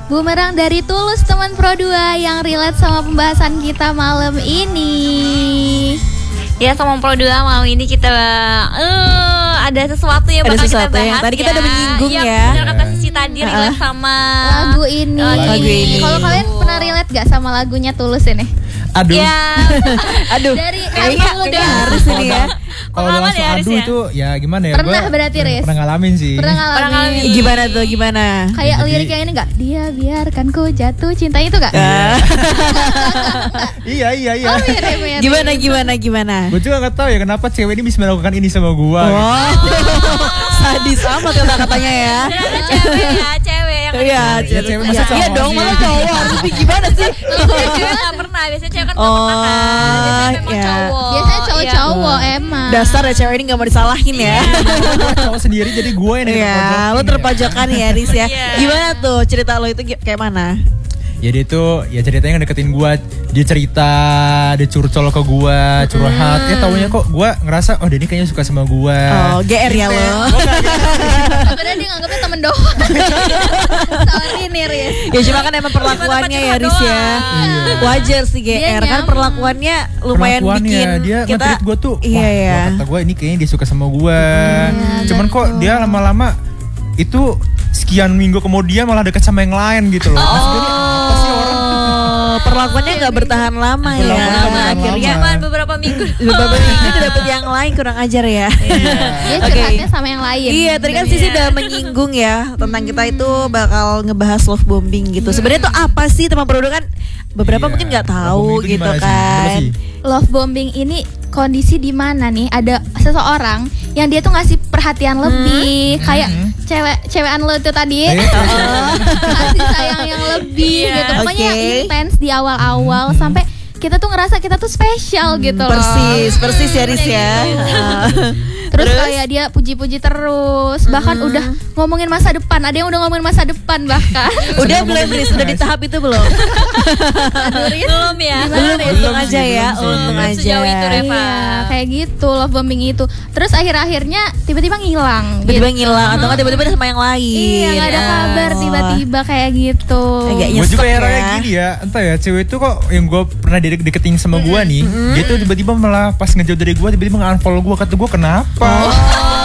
Bumerang dari Tulus teman Pro 2 yang relate sama pembahasan kita malam ini. Ya, sama Pro 2 malam ini kita ada sesuatu yang bakal kita bahas yang tadi kita udah menyinggung ya. Benar kata Cici tadi relate sama lagu ini. Kalau kalian pernah relate gak sama lagunya Tulus ini? Aduh. Ya. Aduh. Dari kayaknya harus ini ya. Kalau udah langsung ya, aduh ya? itu ya gimana ya? Pernah berarti, Riz? Pernah ngalamin sih. Pernah ngalamin. Gimana tuh? Gimana? Kayak Jadi- lirik yang ini gak? Dia biarkan ku jatuh cinta itu gak? Iya. Oh mirip. Gimana? Gue juga gak tahu ya kenapa cewek ini bisa melakukan ini sama gue. Wow. Sadis amat kata-katanya ya. Cewek yang Iya, cewek masa cowok iya dong, sih? malah cowok harus gimana sih? Cewek gak pernah, biasanya cewek kan gak pernah kan. Biasanya memang ya. cowok. Biasanya cowok-cowok emang. Dasar ya cewek ini gak mau disalahin ya. Cowok sendiri jadi gue yang Iya, lo terpojokan ya Riz ya. Iya. Gimana tuh cerita lo itu kayak mana? Ya dia tuh ya ceritanya ngedeketin gue. Dia cerita, dia curcol ke gue, curhat. Ya taunya kok gue ngerasa oh dia ini kayaknya suka sama gue. Oh, GR ya lo. Sebenarnya dia nganggapnya temen doang. Sorry nih Riz. Ya cuma kan emang perlakuannya ya Riz ya. Iya. Wajar sih Dia GR kan nyaman. perlakuannya lumayan bikin dia kita nge-treat gue tuh. Iya Wah, ya. kata gue ini kayaknya dia suka sama gue. Cuman kok dia lama-lama itu sekian minggu kemudian malah deket sama yang lain gitu loh. Maksudnya ini apa sih orang? Perlakuannya nggak bertahan lama ya. Perlakuannya nggak bertahan Akhirnya lama. Cuman beberapa minggu. beberapa minggu udah dapet yang lain, kurang ajar ya. Dia curhatnya sama yang lain. Iya, tadi kan Sisi udah menyinggung ya tentang kita itu bakal ngebahas love bombing gitu. Sebenarnya tuh apa sih teman produk kan beberapa Iya. mungkin nggak Love tahu bombing itu gitu gimana sih? Apa kan. sih? Love bombing ini kondisi di mana nih ada seseorang yang dia tuh ngasih perhatian lebih kayak cewekan lo itu tadi kasih sayang yang lebih gitu pokoknya Oke. intens di awal-awal sampai kita tuh ngerasa kita tuh spesial gitu loh. Persis ya Riz ya. Terus kayak dia puji-puji terus bahkan udah ngomongin masa depan, ada yang udah ngomongin masa depan bahkan. Udah belum Riz, udah di tahap itu belum? Belum ya. Belum, untung aja sih, ya, belum sih. untung Belum aja. sejauh itu, Reva. Iya, kayak gitu love bombing itu. Terus akhir-akhirnya tiba-tiba ngilang. Tiba-tiba gitu. ngilang atau nggak tiba-tiba sama yang lain. Iya, nggak ada kabar tiba-tiba kayak gitu. Agak Gue juga nyesek herannya ya. gini ya, entah ya cewek itu kok yang gue pernah deketin sama gue nih, dia tuh tiba-tiba malah pas ngejauh dari gue tiba-tiba nge-unfollow gue, kata gue kenapa?